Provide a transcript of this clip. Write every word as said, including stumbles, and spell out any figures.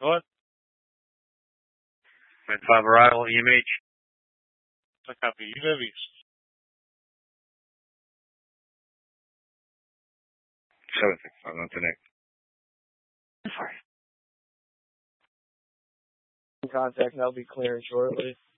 What? Red five arrival, E M H. I copy. U W. seven six five on connect. Contact, and I'll be clearing shortly.